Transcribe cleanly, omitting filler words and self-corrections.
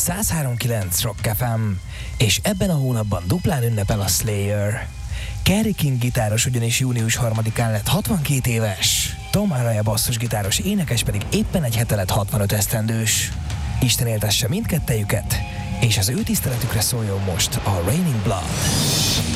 103.9 Rock FM, és ebben a hónapban duplán ünnepel a Slayer. Kerry King gitáros ugyanis június 3-án lett 62 éves, Tom Araya basszusgitáros énekes pedig éppen egy hete lett 65 esztendős. Isten éltesse mindkettejüket, és az ő tiszteletükre szóljon most a Raining Blood.